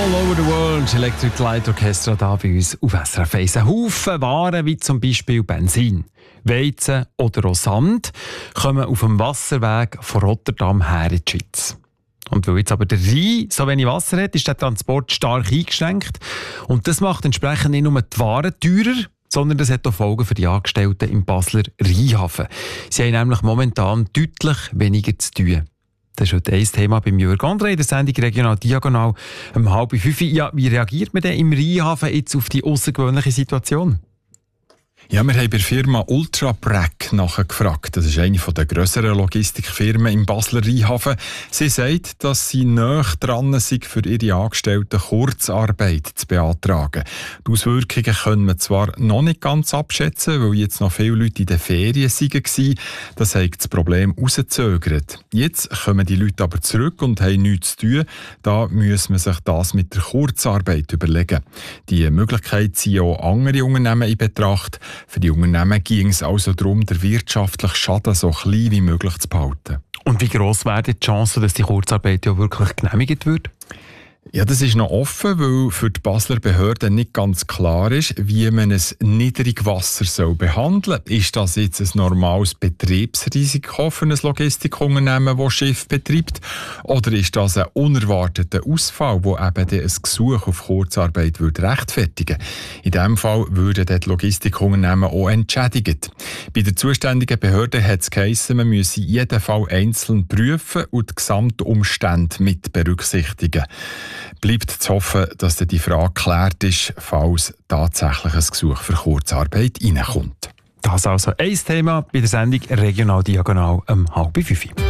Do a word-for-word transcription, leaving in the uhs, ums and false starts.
All over the world, Electric Light Orchestra da bei uns auf S R F eins. Ein Haufen Waren, wie zum Beispiel Benzin, Weizen oder auch Sand, kommen auf dem Wasserweg von Rotterdam her in die Schweiz. Und weil jetzt aber der Rhein so wenig Wasser hat, ist der Transport stark eingeschränkt. Und das macht entsprechend nicht nur die Waren teurer, sondern das hat auch Folgen für die Angestellten im Basler Rheinhafen. Sie haben nämlich momentan deutlich weniger zu tun. Das ist heute ein Thema beim Jörg André in der Sendung «Regional Diagonal» um halb fünf. Ja, wie reagiert man denn im Rheinhafen jetzt auf die außergewöhnliche Situation? Ja, wir haben bei der Firma Ultrabrack nachgefragt. Das ist eine der grösseren Logistikfirmen im Basler Rheinhafen. Sie sagt, dass sie nahe dran sind, für ihre Angestellten Kurzarbeit zu beantragen. Die Auswirkungen können wir zwar noch nicht ganz abschätzen, weil jetzt noch viele Leute in den Ferien waren. Das hat das Problem rausgezögert. Jetzt kommen die Leute aber zurück und haben nichts zu tun. Da muss man sich das mit der Kurzarbeit überlegen. Die Möglichkeit ziehen auch andere Unternehmen in Betracht. Für die Unternehmen ging es also darum, den wirtschaftlichen Schaden so klein wie möglich zu behalten. Und wie gross wäre die Chance, dass die Kurzarbeit ja wirklich genehmigt wird? Ja, das ist noch offen, weil für die Basler Behörde nicht ganz klar ist, wie man ein Niedrigwasser soll behandeln soll. Ist das jetzt ein normales Betriebsrisiko für ein Logistikunternehmen, das Schiff betreibt? Oder ist das ein unerwarteter Ausfall, der eben ein Gesuch auf Kurzarbeit würde rechtfertigen würde? In diesem Fall würden die Logistikunternehmen auch entschädigt. Bei der zuständigen Behörde hat es geheissen, man müsse jeden Fall einzeln prüfen und die Gesamtumstände mit berücksichtigen. Bleibt zu hoffen, dass die Frage geklärt ist, falls tatsächlich ein Gesuch für Kurzarbeit reinkommt. Das also ein Thema bei der Sendung «Regional Diagonal» um halb fünf.